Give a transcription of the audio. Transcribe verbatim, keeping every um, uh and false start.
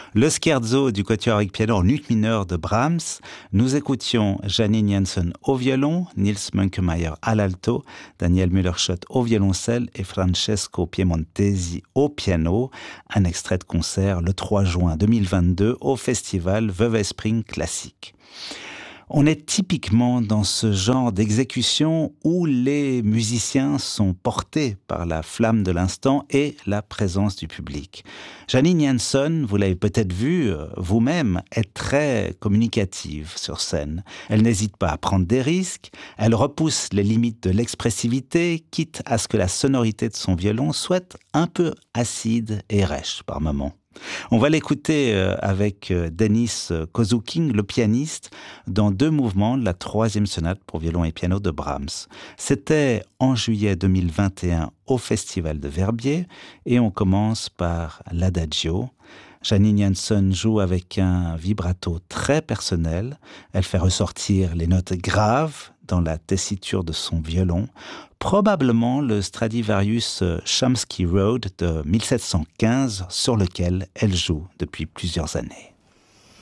Le scherzo du quatuor avec piano en ut mineur de Brahms. Nous écoutions Janine Jensen au violon, Nils Münkemeyer à l'alto, Daniel Müller-Schott au violoncelle et Francesco Piemontesi au piano. Un extrait de concert le trois juin deux mille vingt-deux au festival Vevespring Classique. On est typiquement dans ce genre d'exécution où les musiciens sont portés par la flamme de l'instant et la présence du public. Janine Jensen, vous l'avez peut-être vu vous-même, est très communicative sur scène. Elle n'hésite pas à prendre des risques, elle repousse les limites de l'expressivité, quitte à ce que la sonorité de son violon soit un peu acide et rêche par moments. On va l'écouter avec Denis Kozuking, le pianiste, dans deux mouvements de la troisième sonate pour violon et piano de Brahms. C'était en juillet deux mille vingt et un au Festival de Verbier et on commence par l'Adagio. Janine Jensen joue avec un vibrato très personnel. Elle fait ressortir les notes graves dans la tessiture de son violon, probablement le Stradivarius Chomsky Road de mille sept cent quinze sur lequel elle joue depuis plusieurs années.